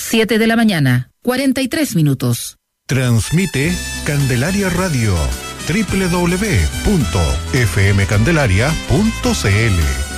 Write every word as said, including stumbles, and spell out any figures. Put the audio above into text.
siete de la mañana, cuarenta y tres minutos. Transmite Candelaria Radio, doble u doble u doble u punto f m candelaria punto c l.